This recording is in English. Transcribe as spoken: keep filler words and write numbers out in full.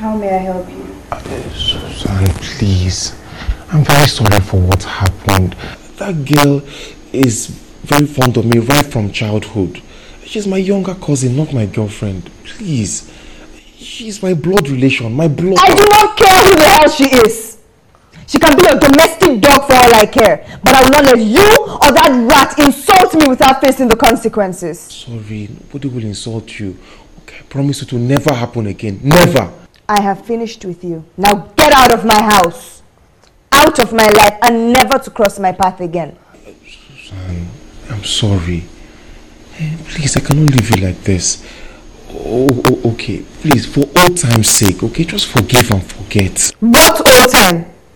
How may I help you? Uh, Susan, please. I'm very sorry for what happened. That girl is very fond of me right from childhood. She's my younger cousin, not my girlfriend. Please. She's my blood relation, my blood. I do not care who the hell she is. She can be a domestic dog for all I care. But I will not let you or that rat insult me without facing the consequences. Sorry, nobody will insult you. Okay, I promise it will never happen again. Never. I have finished with you. Now get out of my house. Out of my life and never to cross my path again. Susan, I'm sorry. Please, I cannot leave you like this. Oh, oh, okay, please, for old time's sake, okay, just forgive and forget. What old time?